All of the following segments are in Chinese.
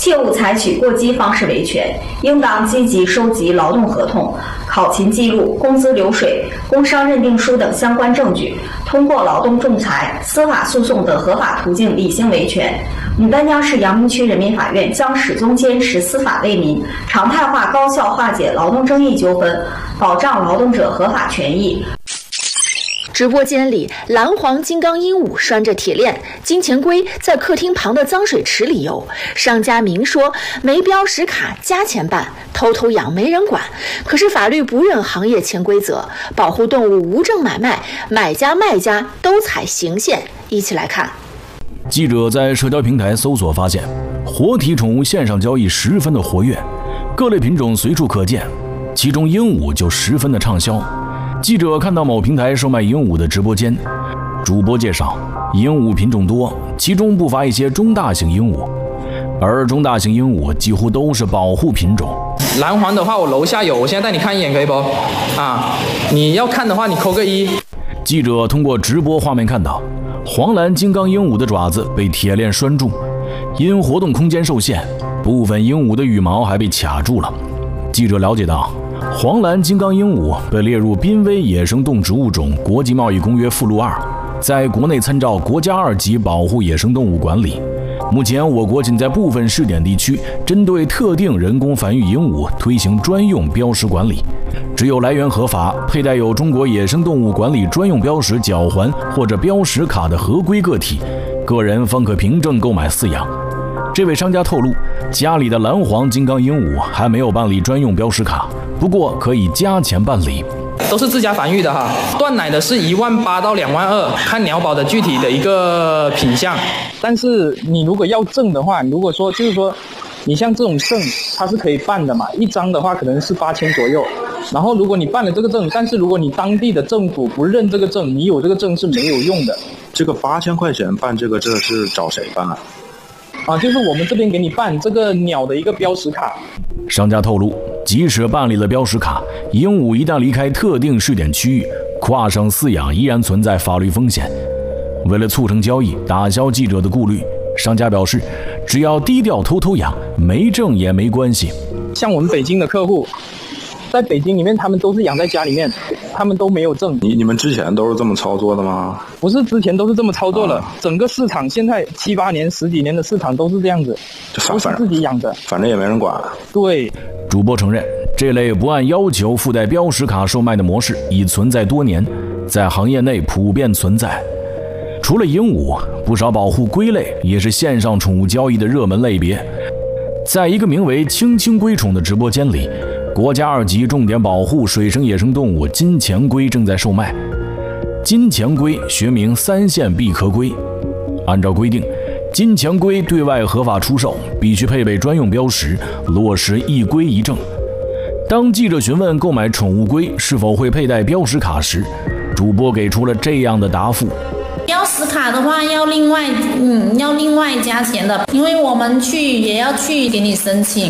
切勿采取过激方式维权，应当积极收集劳动合同、考勤记录、工资流水、工伤认定书等相关证据，通过劳动仲裁、司法诉讼等合法途径理性维权。牡丹江市阳明区人民法院将始终坚持司法为民，常态化高效化解劳动争议纠纷，保障劳动者合法权益。 直播间里，蓝黄金刚鹦鹉拴着铁链，金钱龟在客厅旁的脏水池里游。商家明说没标识卡加钱办，偷偷养没人管。可是法律不认行业潜规则，保护动物无证买卖，买家卖家都踩刑线。一起来看。 记者在社交平台搜索发现，活体宠物线上交易十分的活跃，各类品种随处可见，其中鹦鹉就十分的畅销。记者看到某平台售卖鹦鹉的直播间，主播介绍，鹦鹉品种多，其中不乏一些中大型鹦鹉，而中大型鹦鹉几乎都是保护品种。 蓝黄的话，我楼下有，我现在带你看一眼，可以不？你要看的话，你扣个1。 记者通过直播画面看到，黄蓝金刚鹦鹉的爪子被铁链拴住，因活动空间受限，部分鹦鹉的羽毛还被卡住了。记者了解到，黄蓝金刚鹦鹉被列入濒危野生动植物种国际贸易公约附录2，在国内参照国家2级保护野生动物管理。目前，我国仅在部分试点地区针对特定人工繁育鹦鹉推行专用标识管理，只有来源合法、佩戴有中国野生动物管理专用标识脚环或者标识卡的合规个体，个人方可凭证购买饲养。这位商家透露，家里的蓝黄金刚鹦鹉还没有办理专用标识卡，不过可以加钱办理。 都是自家繁育的哈，断奶的是18000到22000，看鸟宝的具体的一个品相。但是你如果要证的话，如果说就是说，你像这种证它是可以办的嘛，一张的话可能是8000左右。然后如果你办了这个证，但是如果你当地的政府不认这个证，你有这个证是没有用的。 这个8000块钱办这是找谁办啊？ 就是我们这边给你办这个鸟的一个标识卡。 商家透露，即使办理了标识卡，鹦鹉一旦离开特定试点区域，跨省饲养依然存在法律风险。为了促成交易，打消记者的顾虑，商家表示，只要低调偷偷养，没证也没关系。 像我们北京的客户，在北京里面，他们都是养在家里面，他们都没有证。 你们之前都是这么操作的吗？ 不是之前都是这么操作了，整个市场现在7、8年、10几年的市场都是这样子，都是自己养的， 反正也没人管。 对， 主播承认，这类不按要求附带标识卡售卖的模式已存在多年，在行业内普遍存在。除了鹦鹉，不少保护龟类也是线上宠物交易的热门类别。在一个名为青青龟宠的直播间里，国家2级重点保护水生野生动物金钱龟正在售卖。金钱龟学名3线闭壳龟，按照规定，金钱龟对外合法出售必须配备专用标识，落实一龟一证。当记者询问购买宠物龟是否会佩戴标识卡时，主播给出了这样的答复： 标识卡的话要另外加钱的，因为我们也要去给你申请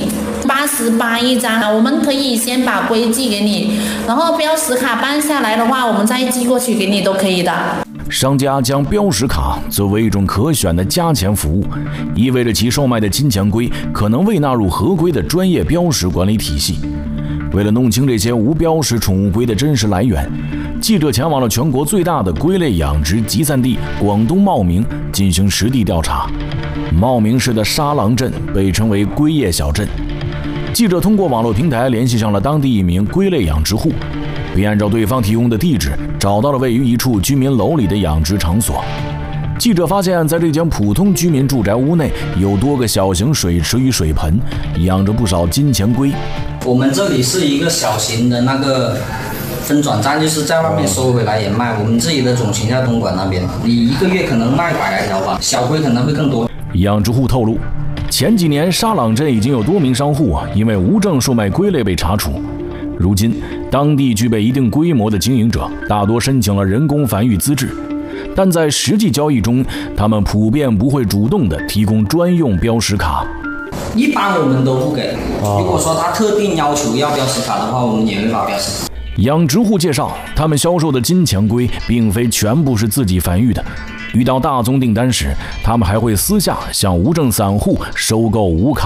，88一张，我们可以先把龟寄给你，然后标识卡办下来的话，我们再寄过去给你都可以的。 商家将标识卡作为一种可选的加钱服务，意味着其售卖的金钱龟可能未纳入合规的专业标识管理体系。为了弄清这些无标识宠物龟的真实来源，记者前往了全国最大的龟类养殖集散地广东茂名进行实地调查。茂名市的沙郎镇被称为龟业小镇。记者通过网络平台联系上了当地一名龟类养殖户，并按照对方提供的地址找到了位于一处居民楼里的养殖场所。记者发现，在这间普通居民住宅屋内有多个小型水池与水盆，养着不少金钱龟。 我们这里是一个小型的那个分转站，就是在外面收回来也卖。我们自己的种群在东莞那边，你一个月可能卖100来条吧，小龟可能会更多。 养殖户透露，前几年沙朗镇已经有多名商户因为无证售卖龟类被查处。如今，当地具备一定规模的经营者大多申请了人工繁育资质，但在实际交易中，他们普遍不会主动地提供专用标识卡。 一般我们都不给，如果说他特定要求要标识卡的话，我们也会发标识卡。 养殖户介绍，他们销售的金钱龟并非全部是自己繁育的，遇到大宗订单时，他们还会私下向无证散户收购无卡